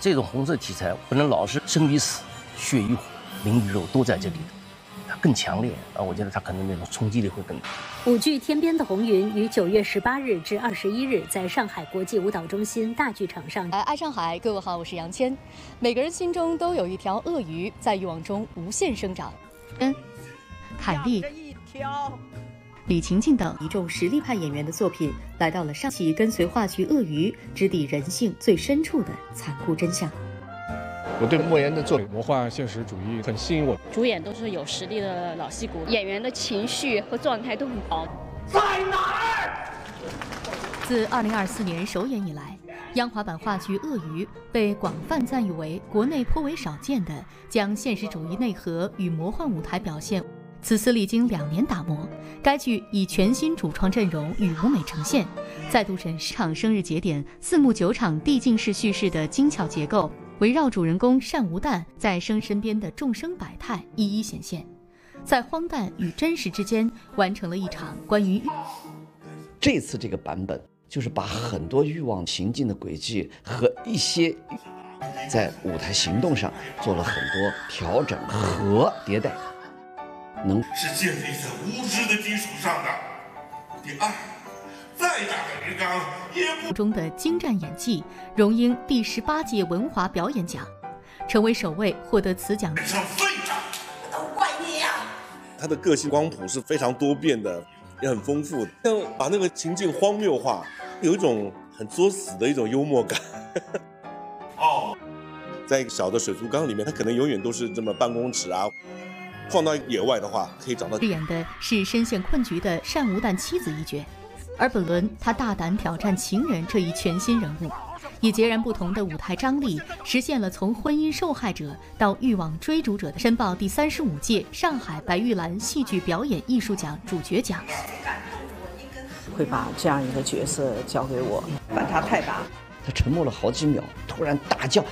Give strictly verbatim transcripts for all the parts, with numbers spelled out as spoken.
这种红色题材不能老是生与死、血与火、灵与肉都在这里头，它更强烈啊！我觉得它可能那种冲击力会更大。 舞剧《天边的红云》于九月十八日至二十一日在上海国际舞蹈中心大剧场上。 哎，爱上海，各位好，我是杨谦。每个人心中都有一条鳄鱼，在欲望中无限生长。嗯，凯莉、李晴晴等一众实力派演员的作品，来到了上戏，跟随话剧《鳄鱼》，直抵人性最深处的残酷真相。 我对莫言的作品魔幻现实主义很吸引我。 主演都是有实力的老戏骨，演员的情绪和状态都很好。 在哪儿？ 自二零二四年首演以来，央华版话剧《鳄鱼》被广泛赞誉为国内颇为少见的将现实主义内核与魔幻舞台表现。此次历经两年打磨，该剧以全新主创阵容与舞美呈现，再度审视场生日节点四幕九场递进式叙事的精巧结构。围绕主人公单无旦在生身边的众生百态一一显现，在荒诞与真实之间完成了一场关于这次这个版本就是把很多欲望情境的轨迹和一些在舞台行动上做了很多调整和迭代，能是建立在无知的基础上的。第二，再大的鱼缸也不中的精湛演技，荣膺第十八届文华表演奖，成为首位获得此奖。 成废长， 都怪你呀！ 他的个性光谱是非常多变的，也很丰富，像把那个情境荒谬化，有一种很作死的一种幽默感。 哦， 在一个小的水族缸里面，他可能永远都是这么半公尺啊。放到野外的话，可以找到。 饰演的是深陷困局的单无旦妻子一角。而本轮他大胆挑战情人这一全新人物，以截然不同的舞台张力，实现了从婚姻受害者到欲望追逐者的申报第三十五届上海白玉兰戏剧表演艺术奖主角奖。 会把这样一个角色交给我，反差太大。 他沉默了好几秒，突然大叫：“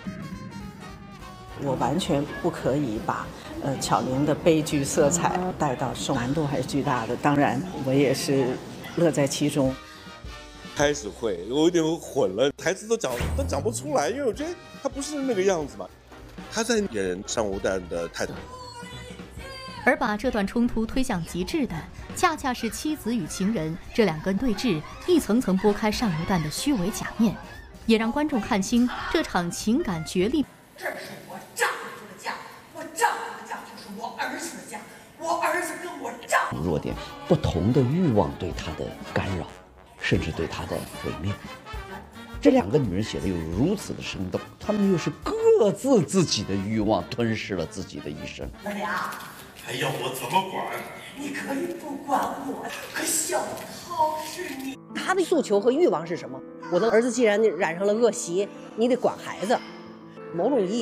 我完全不可以把呃巧玲的悲剧色彩带到受难度还是巨大的。当然，我也是。”乐在其中。 开始会，我有点混了，台词都讲都讲不出来，因为我觉得他不是那个样子嘛。他在演单无旦的太太， 而把这段冲突推向极致的，恰恰是妻子与情人这两个对峙，一层层剥开单无旦的虚伪假面，也让观众看清这场情感角力。 这是我丈夫的家，我丈夫的家就是我儿子的家。我儿子跟我丈夫弱点，不同的欲望对他的干扰，甚至对他的毁灭。这两个女人写的有如此的生动，她们又是各自自己的欲望吞噬了自己的一生。 我俩还要我怎么管？ 你可以不管我，可小涛是你。 他的诉求和欲望是什么？我的儿子既然染上了恶习，你得管孩子。某种意义。